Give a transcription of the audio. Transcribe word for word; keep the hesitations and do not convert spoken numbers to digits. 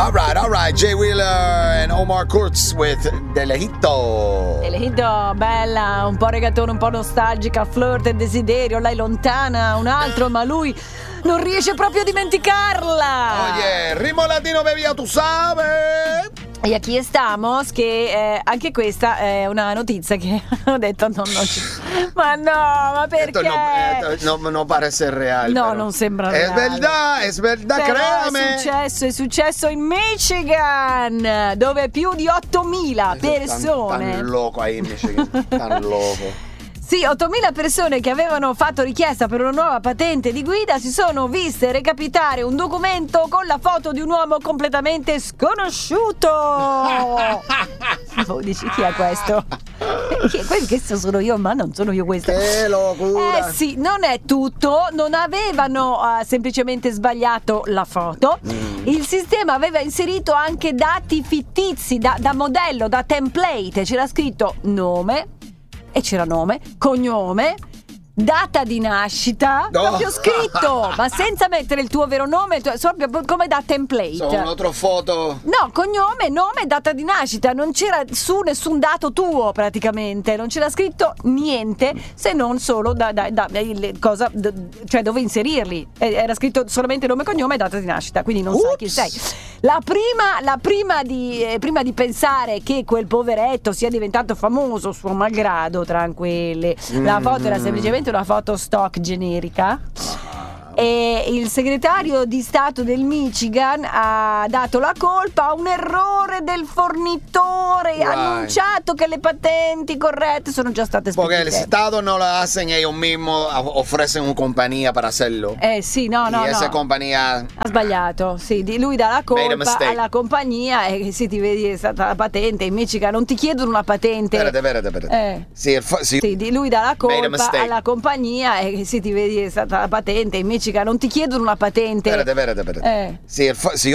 All right, all right. Jay Wheeler and Omar Kurtz with Delejito. Delejito, bella, un po' reggaetone, un po' nostalgica, flirt e desiderio. Lei lontana, un altro, ma lui non riesce proprio a dimenticarla. Oh yeah, ritmo latino, bebia, tu sabes. E a chi estamos? Che eh, anche questa è una notizia che ho detto no, no, ci... ma no, ma perché? No, no, no pare ser real. No, pero. non sembra Es reale. verdad, es verdad, Però créame. è successo, è successo in Michigan, dove più di ottomila persone. Tan loco ahí in Michigan, tan loco. Sì, ottomila persone che avevano fatto richiesta per una nuova patente di guida si sono viste recapitare un documento con la foto di un uomo completamente sconosciuto. Oh, dici, chi è questo? Chi è? Questo sono io, ma non sono io questo. Che locura. Eh sì, non è tutto, non avevano uh, semplicemente sbagliato la foto. Mm. Il sistema aveva inserito anche dati fittizi da, da modello, da template. C'era scritto nome, e c'era nome, cognome, data di nascita, No. proprio scritto, ma senza mettere il tuo vero nome, il tuo, proprio come da template. Sono un'altra foto. No, cognome, nome, data di nascita, non c'era su nessun dato tuo praticamente, non c'era scritto niente se non solo da, da, da il, cosa, d- cioè dove inserirli. Era scritto solamente nome, cognome e data di nascita, quindi non Ups. sai chi sei. La prima, la prima di eh, prima di pensare che quel poveretto sia diventato famoso, suo malgrado, tranquilli. La foto era semplicemente una foto stock generica. E il segretario di Stato del Michigan ha dato la colpa a un errore del fornitore, Right. ha annunciato che le patenti corrette sono già state Porque el spedite. Estado no lo hacen ellos mismos, ofrecen una compañía para hacerlo. Eh sì, no, no, y esa no. compañía. Ha sbagliato, sì, di lui dà la Made a colpa mistake. alla compagnia e sì, ti vedi, è stata la patente. In Michigan non ti chiedono una patente. Espérate, espérate, espérate. Eh. Si el fa- si- Sì, di lui dà la Made a colpa mistake. alla compagnia e sì, ti vedi, è stata la patente. In Michigan non ti chiedono una patente. Espérate, espérate, espérate. Eh. Si, el fa- si